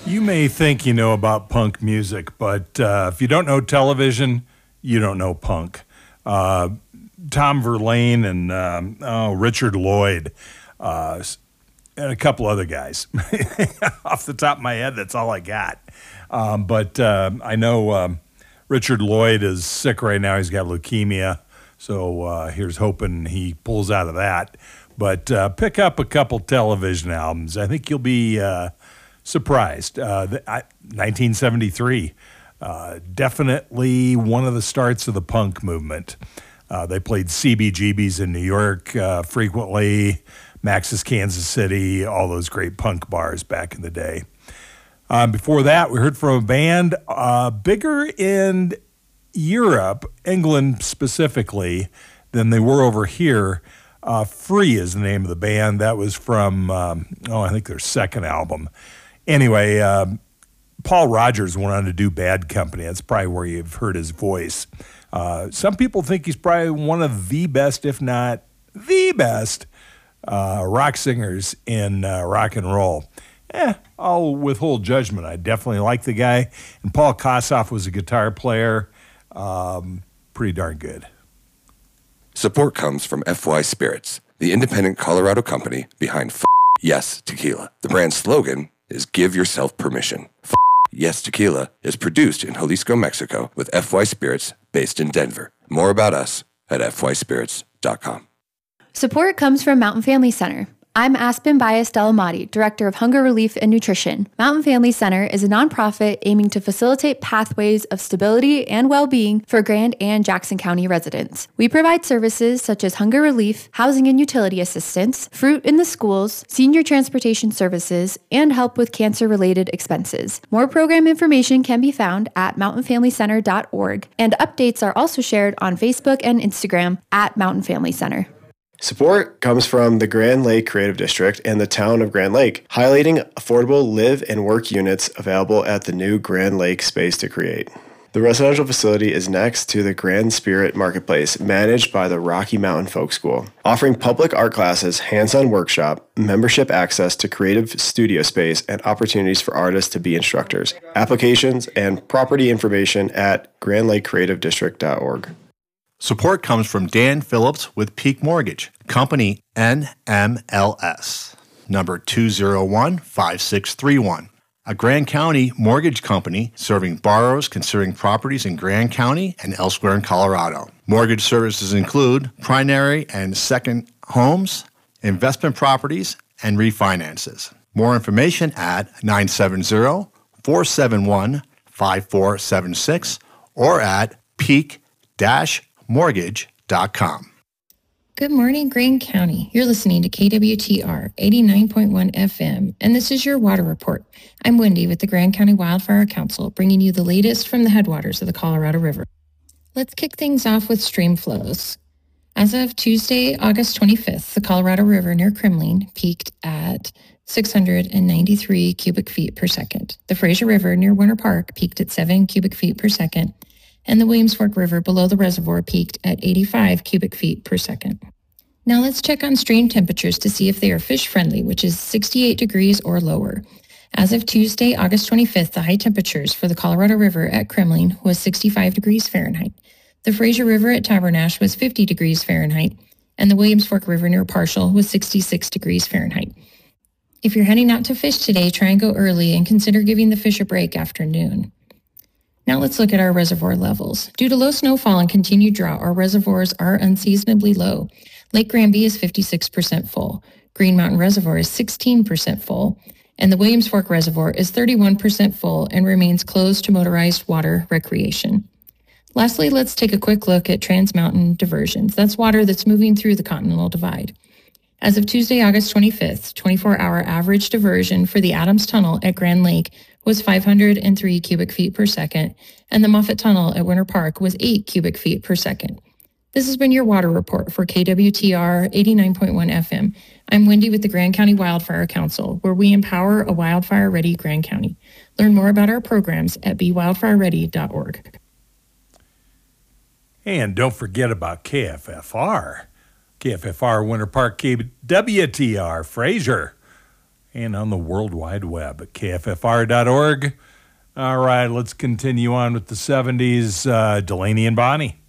You may think you know about punk music, but if you don't know television, you don't know punk. Tom Verlaine and Richard Lloyd and a couple other guys. Off the top of my head, that's all I got. But I know Richard Lloyd is sick right now. He's got leukemia, so here's hoping he pulls out of that. But pick up a couple television albums. I think you'll be surprised. 1973, definitely one of the starts of the punk movement. They played CBGB's in New York frequently, Max's Kansas City, all those great punk bars back in the day. Before that, we heard from a band bigger in Europe, England specifically, than they were over here. Free is the name of the band. That was from, I think their second album. Anyway, Paul Rogers went on to do Bad Company. That's probably where you've heard his voice. Some people think he's probably one of the best, if not the best, rock singers in rock and roll. I'll withhold judgment. I definitely like the guy. And Paul Kossoff was a guitar player. Pretty darn good. Support comes from FY Spirits, the independent Colorado company behind Yes Tequila. The brand's slogan is Give Yourself Permission. Yes Tequila is produced in Jalisco, Mexico, with FY Spirits based in Denver. More about us at fyspirits.com. Support comes from Mountain Family Center. I'm Aspen Bias Delamati, Director of Hunger Relief and Nutrition. Mountain Family Center is a nonprofit aiming to facilitate pathways of stability and well-being for Grand and Jackson County residents. We provide services such as hunger relief, housing and utility assistance, fruit in the schools, senior transportation services, and help with cancer-related expenses. More program information can be found at mountainfamilycenter.org, and updates are also shared on Facebook and Instagram at Mountain Family Center. Support comes from the Grand Lake Creative District and the town of Grand Lake, highlighting affordable live and work units available at the new Grand Lake Space to Create. The residential facility is next to the Grand Spirit Marketplace, managed by the Rocky Mountain Folk School, offering public art classes, hands-on workshop, membership access to creative studio space, and opportunities for artists to be instructors. Applications and property information at grandlakecreativedistrict.org. Support comes from Dan Phillips with Peak Mortgage, company NMLS, number 2015631. A Grand County mortgage company serving borrowers considering properties in Grand County and elsewhere in Colorado. Mortgage services include primary and second homes, investment properties, and refinances. More information at 970-471-5476 or at peak-mortgage.com. Good morning, Grand County. You're listening to KWTR 89.1 FM, and this is your water report. I'm Wendy with the Grand County Wildfire Council, bringing you the latest from the headwaters of the Colorado River. Let's kick things off with stream flows. As of Tuesday, August 25th, the Colorado River near Kremling peaked at 693 cubic feet per second. The Fraser River near Winter Park peaked at 7 cubic feet per second, and the Williams Fork River below the reservoir peaked at 85 cubic feet per second. Now let's check on stream temperatures to see if they are fish-friendly, which is 68 degrees or lower. As of Tuesday, August 25th, the high temperatures for the Colorado River at Kremling was 65 degrees Fahrenheit. The Fraser River at Tabernash was 50 degrees Fahrenheit, and the Williams Fork River near Parshall was 66 degrees Fahrenheit. If you're heading out to fish today, try and go early and consider giving the fish a break after noon. Now let's look at our reservoir levels. Due to low snowfall and continued drought, our reservoirs are unseasonably low. Lake Granby is 56% full. Green Mountain Reservoir is 16% full. And the Williams Fork Reservoir is 31% full and remains closed to motorized water recreation. Lastly, let's take a quick look at Trans-Mountain diversions. That's water that's moving through the Continental Divide. As of Tuesday, August 25th, 24-hour average diversion for the Adams Tunnel at Grand Lake was 503 cubic feet per second, and the Moffett Tunnel at Winter Park was 8 cubic feet per second. This has been your water report for KWTR 89.1 FM. I'm Wendy with the Grand County Wildfire Council, where we empower a wildfire-ready Grand County. Learn more about our programs at bewildfireready.org. And don't forget about KFFR. KFFR Winter Park, KWTR Fraser. and on the World Wide Web at kffr.org. All right, let's continue on with the 70s. Delaney and Bonnie.